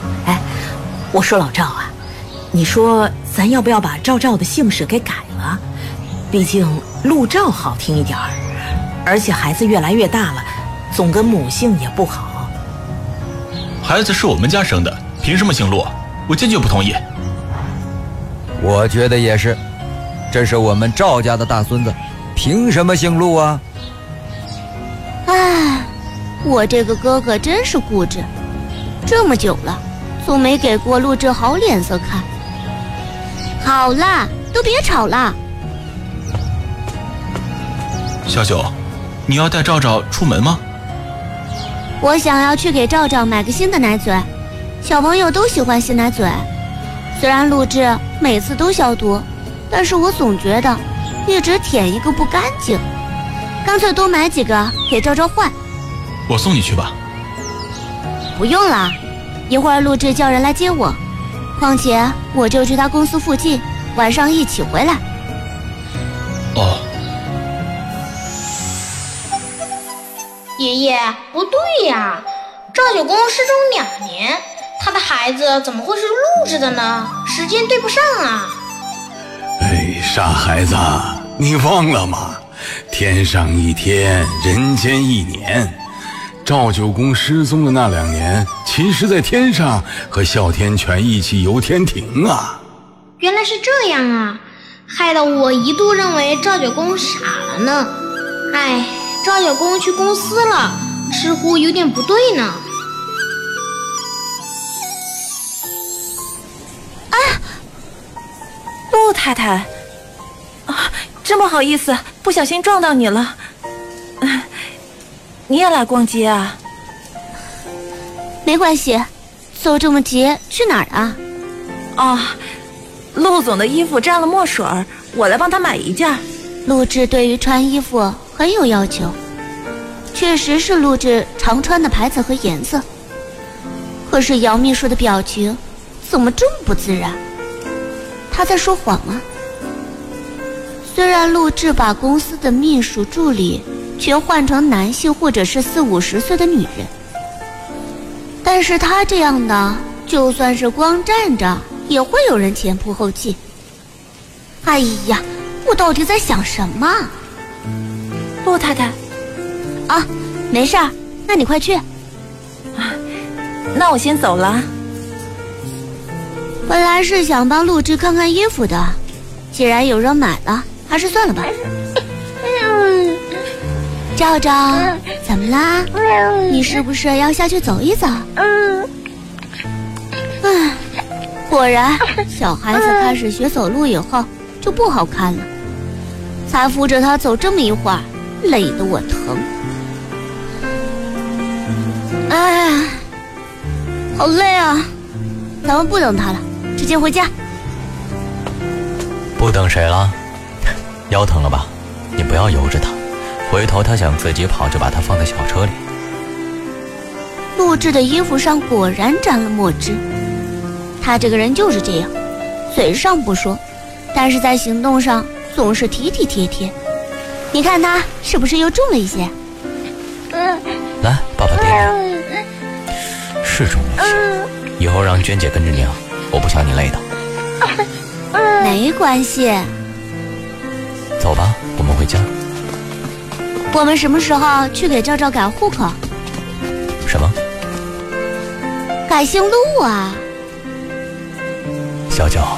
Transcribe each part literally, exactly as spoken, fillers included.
哎，我说老赵啊，你说咱要不要把赵赵的姓氏给改了？毕竟陆赵好听一点儿，而且孩子越来越大了，总跟母姓也不好。 孩子是我们家生的，凭什么姓陆？我坚决不同意。 我觉得也是，这是我们赵家的大孙子，凭什么姓陆啊？ 唉，我这个哥哥真是固执，这么久了，总没给过陆志好脸色看。好啦，都别吵了。 小九，你要带赵赵出门吗？ 我想要去给赵赵买个新的奶嘴，小朋友都喜欢新奶嘴。虽然陆志每次都消毒，但是我总觉得一直舔一个不干净，干脆多买几个给赵赵换。 我送你去吧。 不用了，一会儿陆志叫人来接我，况且我就去他公司附近，晚上一起回来。 哦。 爷爷，不对呀，赵九公失踪两年，他的孩子怎么会是陆志的呢？时间对不上啊！ 哎，傻孩子，你忘了吗？天上一天，人间一年。赵九公失踪的那两年，其实在天上和哮天犬一起游天庭啊。 原来是这样啊，害得我一度认为赵九公傻了呢。哎，赵九公去公司了，似乎有点不对呢。 啊，陆太太，啊，真不好意思，不小心撞到你了。嗯，你也来逛街啊？ 没关系，走这么急去哪儿啊？ 哦，陆总的衣服沾了墨水，我来帮他买一件。 陆志对于穿衣服很有要求，确实是陆志常穿的牌子和颜色。可是姚秘书的表情怎么这么不自然？他在说谎吗？虽然陆志把公司的秘书助理全换成男性或者是四五十岁的女人，但是他这样的就算是光站着也会有人前仆后继。哎呀，我到底在想什么？ 陆太太， 啊，没事儿，那你快去。 那我先走了。 本来是想帮陆志看看衣服的，既然有人买了，还是算了吧。赵赵，怎么啦？你是不是要下去走一走？唉，果然，小孩子开始学走路以后就不好看了。才扶着他走这么一会儿，累得我疼。哎，好累啊！咱们不等他了，直接回家。 不等谁了？腰疼了吧？你不要由着他，回头他想自己跑，就把他放在小车里。 陆志的衣服上果然沾了墨汁。他这个人就是这样，嘴上不说，但是在行动上总是体体贴贴。你看他是不是又重了一些？ 来，爸爸垫你。是重了一些，以后让娟姐跟着你啊，我不想你累的。 没关系。 走吧，我们回家。 我们什么时候去给赵赵改户口？ 什么？ 改姓陆啊。 小九，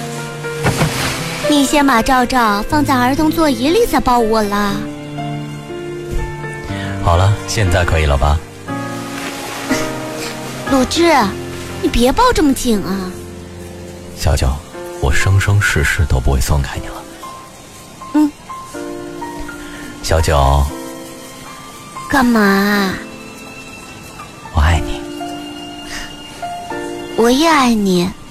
你先把赵赵放在儿童座椅里再抱我啦。 好了，现在可以了吧？ 陆志，你别抱这么紧啊。 小九，我生生世世都不会松开你了。 嗯。 小九。 干嘛？ 我爱你。 我也爱你。